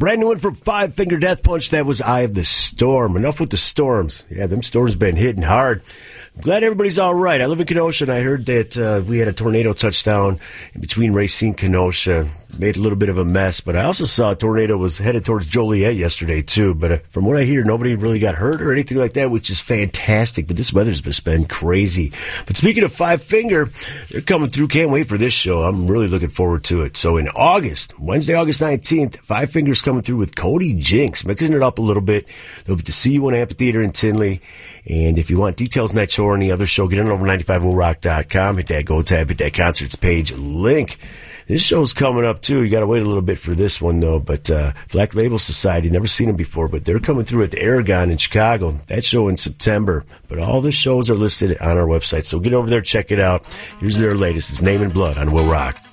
Brand new one from Five Finger Death Punch. That was Eye of the Storm. Enough with the storms. Yeah, them storms been hitting hard. I'm glad everybody's all right. I live in Kenosha, and I heard that we had a tornado touchdown in between Racine and Kenosha. Made a little bit of a mess, but I also saw a tornado was headed towards Joliet yesterday, too. But from what I hear, nobody really got hurt or anything like that, which is fantastic. But this weather's just been crazy. But speaking of Five Finger, they're coming through. Can't wait for this show. I'm really looking forward to it. So in August, Wednesday, August 19th, Five Fingers coming through with Cody Jinks, mixing it up a little bit. They'll be to see you in Amphitheater in Tinley. And if you want details on that show or any other show, get on over 95rock.com. Hit that Go tab, hit that concerts page link. This show's coming up, too. You got to wait a little bit for this one, though. But Black Label Society, never seen them before, but they're coming through at the Aragon in Chicago. That show in September. But all the shows are listed on our website, so get over there, check it out. Here's their latest. It's Name and Blood on Will Rock.